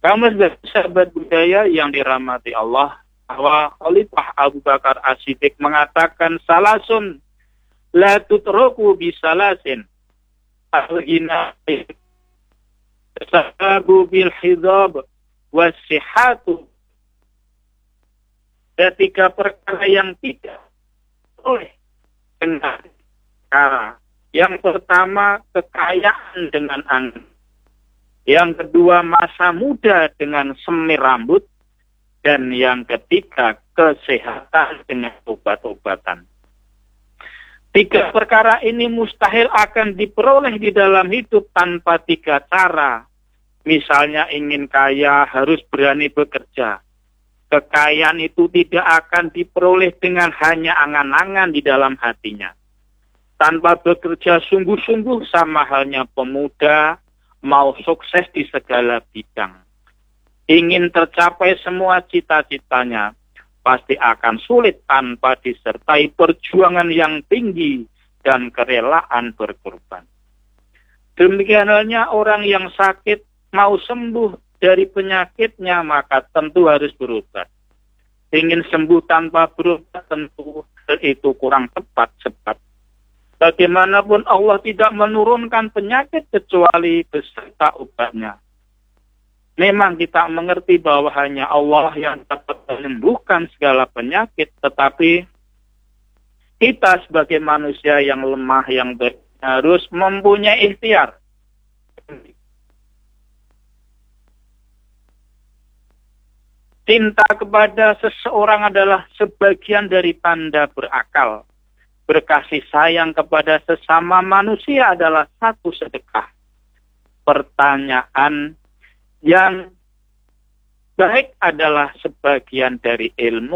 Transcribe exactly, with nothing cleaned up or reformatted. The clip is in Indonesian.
Kamu sebagai sahabat budaya yang dirahmati Allah, bahwa Khalifah Abu Bakar As-Siddiq mengatakan salasun la tutroku bisalasin al-ghina sahabu bil hidab wasihatu. Ketika perkara yang tidak oleh dengan cara. Yang pertama, kekayaan dengan angin. Yang kedua, masa muda dengan semir rambut. Dan yang ketiga, kesehatan dengan obat-obatan. Tiga perkara ini mustahil akan diperoleh di dalam hidup tanpa tiga cara. Misalnya ingin kaya, harus berani bekerja. Kekayaan itu tidak akan diperoleh dengan hanya angan-angan di dalam hatinya. Tanpa bekerja sungguh-sungguh sama halnya pemuda mau sukses di segala bidang. Ingin tercapai semua cita-citanya, pasti akan sulit tanpa disertai perjuangan yang tinggi dan kerelaan berkorban. Demikian halnya orang yang sakit mau sembuh dari penyakitnya, maka tentu harus berobat. Ingin sembuh tanpa berobat tentu itu kurang tepat sebab bagaimanapun Allah tidak menurunkan penyakit kecuali beserta obatnya. Memang kita mengerti bahwa hanya Allah yang dapat menyembuhkan segala penyakit, tetapi kita sebagai manusia yang lemah, yang ber, harus mempunyai ikhtiar. Cinta kepada seseorang adalah sebagian dari tanda berakal. Berkasih sayang kepada sesama manusia adalah satu sedekah. Pertanyaan yang baik adalah sebagian dari ilmu.